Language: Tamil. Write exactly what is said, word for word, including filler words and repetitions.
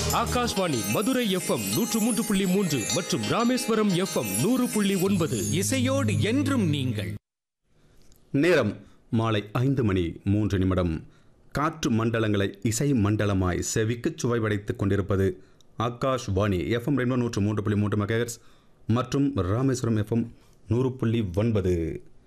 ஆகாஷ்வாணி மதுரை எஃப்எம் நூற்று மூன்று புள்ளி மூன்று மற்றும் ராமேஸ்வரம் எஃப்எம் நூறு புள்ளி ஒன்பது. இசையோடு என்றும் நீங்கள். நேரம் மாலை ஐந்து மணி மூன்று நிமிடம். காற்று மண்டலங்களை இசை மண்டலமாய் செவிக்கு சுவைபடைத்துக் கொண்டிருப்பது ஆகாஷ்வாணி எஃப்எம் ரெண்டு நூற்று மூன்று புள்ளி மூன்று மெகாஹெர்ட்ஸ் மற்றும் ராமேஸ்வரம் எஃப்எம் நூறு புள்ளி ஒன்பது.